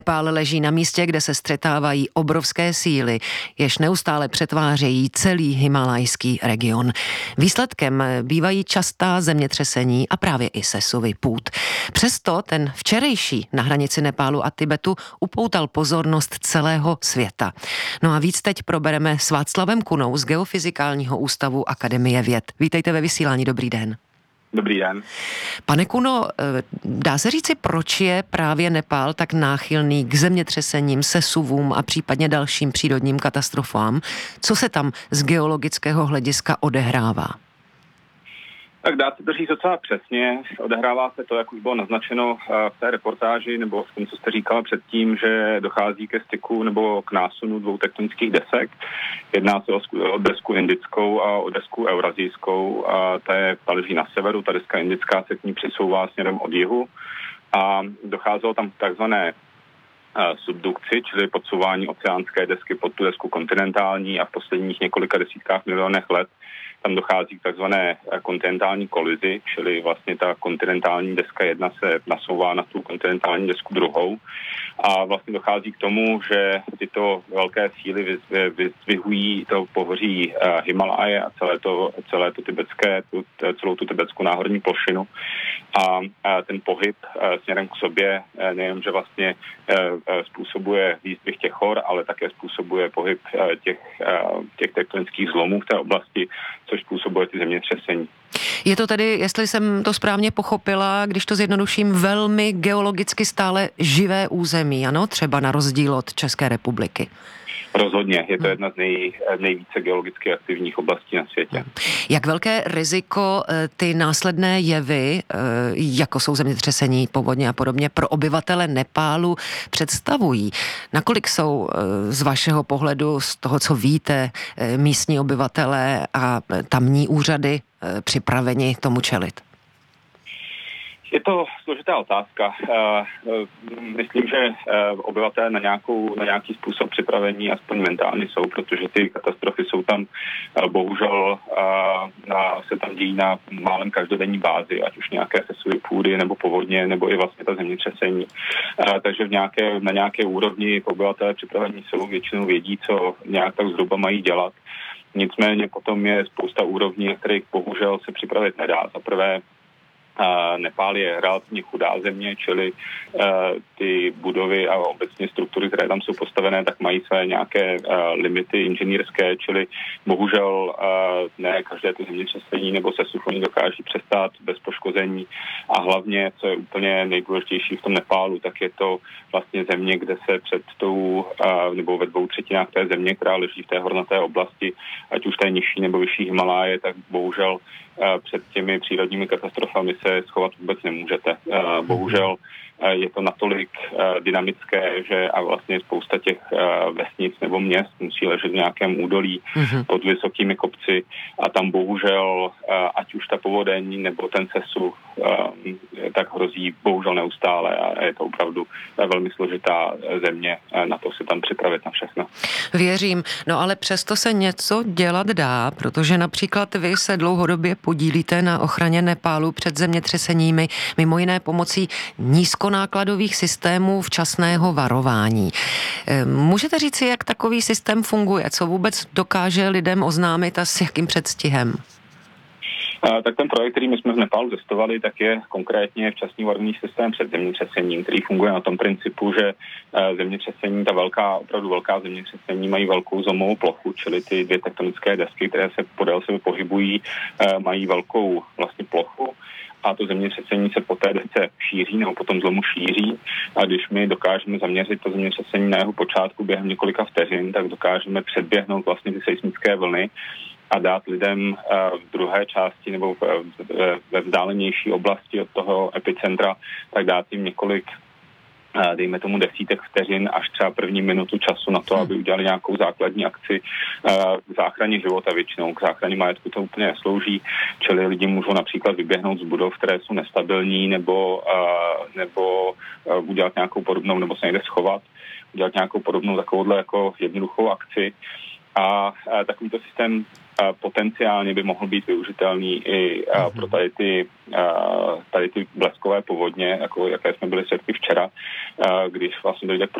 Nepál leží na místě, kde se střetávají obrovské síly, jež neustále přetvářejí celý himalajský region. Výsledkem bývají častá zemětřesení a právě i sesuvy půd. Přesto ten včerejší na hranici Nepálu a Tibetu upoutal pozornost celého světa. No a víc teď probereme s Václavem Kunou z Geofyzikálního ústavu Akademie věd. Vítejte ve vysílání, dobrý den. Dobrý den. Pane Kuno, dá se říci, proč je právě Nepál tak náchylný k zemětřesením, sesuvům a případně dalším přírodním katastrofám? Co se tam z geologického hlediska odehrává? Tak dá se to říct docela přesně. Odehrává se to, jak už bylo naznačeno v té reportáži, nebo v tom, co jste říkala předtím, že dochází ke styku nebo k násunu dvou tektonických desek. Jedná se o desku indickou a o desku eurazijskou. Ta leží na severu, ta deska indická se k ní přesouvá směrem od jihu. A docházelo tam k takzvané subdukci, čili podsouvání oceánské desky pod tu desku kontinentální, a v posledních několika desítkách milionech let tam dochází k takzvané kontinentální kolizi, čili vlastně ta kontinentální deska jedna se nasouvá na tu kontinentální desku druhou. A vlastně dochází k tomu, že tyto velké síly vyzdvihují to pohoří Himalaje a celé to tibetské, celou tu tibetskou náhorní plošinu. A ten pohyb směrem k sobě nejenže vlastně způsobuje výzdvih těch hor, ale také způsobuje pohyb těch tektonických zlomů v té oblasti, což způsobuje ty zemětřesení. Je to tedy, jestli jsem to správně pochopila, když to zjednoduším, velmi geologicky stále živé území, ano? Třeba na rozdíl od České republiky. Rozhodně, je to jedna z nejvíce geologicky aktivních oblastí na světě. Jak velké riziko ty následné jevy, jako jsou zemětřesení, povodně a podobně, pro obyvatele Nepálu představují? Nakolik jsou z vašeho pohledu, z toho, co víte, místní obyvatelé a tamní úřady připraveni tomu čelit? Je to složitá otázka. Myslím, že obyvatelé na nějaký způsob připravení aspoň mentálně jsou, protože ty katastrofy jsou tam bohužel se tam dějí na málem každodenní bázi, ať už nějaké sesuvy půdy nebo povodně, nebo i vlastně ta zemětřesení. Takže na nějaké úrovni obyvatelé připravení jsou, většinou vědí, co nějak tak zhruba mají dělat. Nicméně potom je spousta úrovní, na kterých bohužel se připravit nedá. Za prvé, Nepál je relativně chudá země, čili ty budovy a obecně struktury, které tam jsou postavené, tak mají své nějaké limity inženýrské, čili bohužel ne každé to zemětřesení nebo sesuv oni dokáží přestát bez poškození. A hlavně, co je úplně nejdůležitější v tom Nepálu, tak je to vlastně země, kde se před tou, nebo ve 2/3 té země, která leží v té hornaté oblasti, ať už té nižší nebo vyšší Himaláje, tak bohužel před těmi přírodními katastrofami se schovat vůbec nemůžete. Bohužel je to natolik dynamické, že a vlastně spousta těch vesnic nebo měst musí ležet v nějakém údolí pod vysokými kopci a tam bohužel, ať už ta povodeň nebo ten sesuv, tak hrozí bohužel neustále a je to opravdu velmi složitá země na to se tam připravit na všechno. Věřím, no ale přesto se něco dělat dá, protože například vy se dlouhodobě podílíte na ochraně Nepálu před zemětřeseními, mimo jiné pomocí nízkonákladových systémů včasného varování. Můžete říci, jak takový systém funguje? Co vůbec dokáže lidem oznámit a s jakým předstihem? Tak ten projekt, který my jsme v Nepálu testovali, tak je konkrétně včasný varovný systém před zemětřesením, který funguje na tom principu, že zemětřesení, opravdu velká zemětřesení mají velkou zlomovou plochu, čili ty dvě tektonické desky, které se podél sebe pohybují, mají velkou vlastně plochu. A to zemětřesení se po té desce šíří nebo potom zlomu šíří. A když my dokážeme zaměřit to zemětřesení na jeho počátku během několika vteřin, tak dokážeme předběhnout vlastně ty seismické vlny a dát lidem v druhé části nebo ve vzdálenější oblasti od toho epicentra, tak dát jim několik, dejme tomu desítek vteřin až třeba první minutu času na to, aby udělali nějakou základní akci k záchraně života většinou. K záchraně majetku to úplně neslouží, čili lidi můžou například vyběhnout z budov, které jsou nestabilní, nebo udělat nějakou podobnou, nebo se někde schovat, udělat nějakou podobnou takovouhle jako jednoduchou akci. A takovýto systém potenciálně by mohl být využitelný i pro tady ty bleskové povodně, jako jaké jsme byli svědky včera, když vlastně dojde k